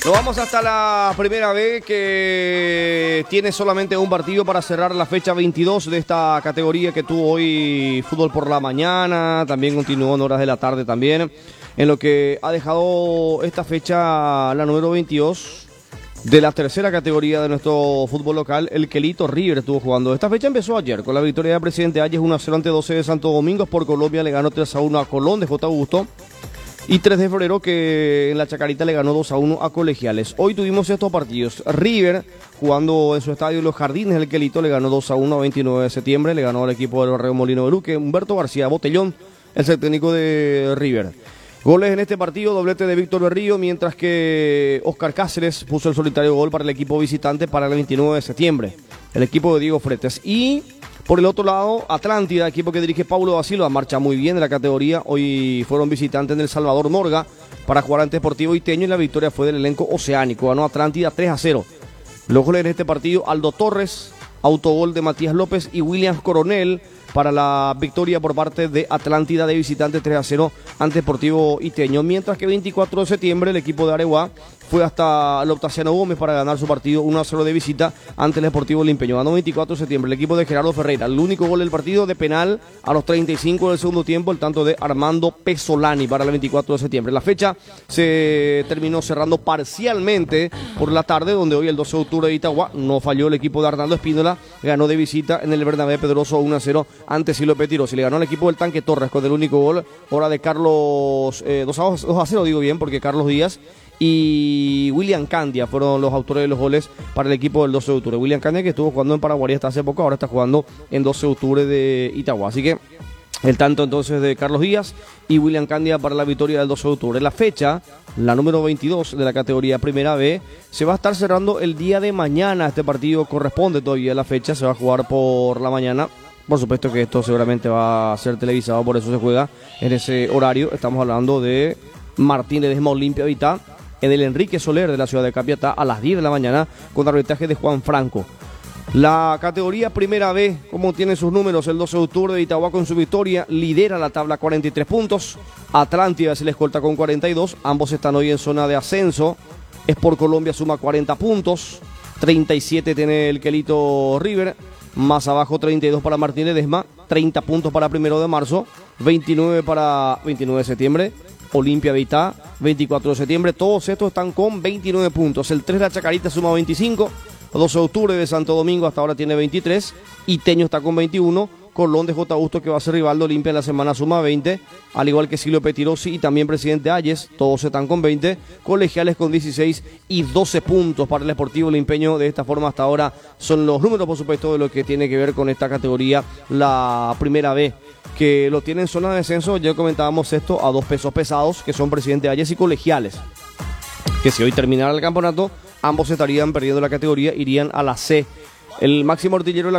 Nos vamos hasta la primera vez, que tiene solamente un partido para cerrar la fecha 22 de esta categoría que tuvo hoy fútbol por la mañana. También continuó en horas de la tarde también, en lo que ha dejado esta fecha la número 22 de la tercera categoría de nuestro fútbol local. El Quelito River estuvo jugando. Esta fecha empezó ayer con la victoria del Presidente Hayes 1-0 ante 12 de Santo Domingo. Por Colombia le ganó 3-1 a Colón de J. Augusto. Y 3 de febrero que en la Chacarita le ganó 2-1 a Colegiales. Hoy tuvimos estos partidos. River jugando en su estadio Los Jardines, el Quelito le ganó 2-1 a 29 de septiembre. Le ganó al equipo del Barrio Molino de Luque. Humberto García Botellón, el técnico de River. Goles en este partido, doblete de Víctor Berrío, mientras que Oscar Cáceres puso el solitario gol para el equipo visitante para el 29 de septiembre. El equipo de Diego Fretes. Y por el otro lado, Atlántida, equipo que dirige Paulo da Silva, marcha muy bien de la categoría. Hoy fueron visitantes en el Salvador Morga para jugar ante Sportivo Iteño y la victoria fue del elenco oceánico. Ganó Atlántida 3-0. Los goles en este partido, Aldo Torres, autogol de Matías López y Williams Coronel para la victoria por parte de Atlántida de visitante 3-0 ante Sportivo Iteño. Mientras que 24 de septiembre el equipo de Areguá fue hasta el Octaciano Gómez para ganar su partido 1-0 de visita ante el Sportivo Limpeño. Ganó 24 de septiembre el equipo de Gerardo Ferreira. El único gol del partido de penal a los 35 del segundo tiempo, el tanto de Armando Pesolani para el 24 de septiembre. La fecha se terminó cerrando parcialmente por la tarde, donde hoy el 12 de octubre de Itagua no falló el equipo de Arnaldo Espíndola. Ganó de visita en el Bernabé Pedroso 1-0 ante Silo Petirosi. Le ganó al equipo del Tanque Torres con el único gol, hora de Carlos 2-0, digo bien, porque Carlos Díaz y William Candia fueron los autores de los goles para el equipo del 12 de octubre. William Candia, que estuvo jugando en Paraguay hasta hace poco, ahora está jugando en 12 de octubre de Itagua. Así que el tanto entonces de Carlos Díaz y William Candia para la victoria del 12 de octubre. La fecha, la número 22 de la categoría Primera B, se va a estar cerrando el día de mañana. Este partido corresponde todavía a la fecha, se va a jugar por la mañana. Por supuesto que esto seguramente va a ser televisado, por eso se juega en ese horario. Estamos hablando de Martín Ledesma Olimpia Vitá, en el Enrique Soler de la ciudad de Capiatá a las 10 de la mañana con arbitraje de Juan Franco. La categoría Primera B, como tiene sus números, el 12 de octubre de Itagua con su victoria, lidera la tabla 43 puntos. Atlántida se le escolta con 42, ambos están hoy en zona de ascenso. Sport Colombia suma 40 puntos, 37 tiene el Quelito River, más abajo 32 para Martín Ledesma, 30 puntos para 1 de marzo, 29 para 29 de septiembre. Olimpia Vitá, 24 de septiembre, todos estos están con 29 puntos. El 3 de la Chacarita suma 25, 12 de octubre de Santo Domingo hasta ahora tiene 23, Iteño está con 21, Colón de J. Augusto, que va a ser rival de Olimpia en la semana, suma 20, al igual que Silvio Petirosi y también Presidente Hayes, todos están con 20, Colegiales con 16 y 12 puntos para el Sportivo Limpeño. De esta forma hasta ahora son los números, por supuesto, de lo que tiene que ver con esta categoría, la Primera B, que lo tiene en zona de descenso. Ya comentábamos esto, a dos pesos pesados, que son Presidente Hayes y Colegiales, que si hoy terminara el campeonato, ambos estarían perdiendo la categoría, irían a la C. El máximo artillero de la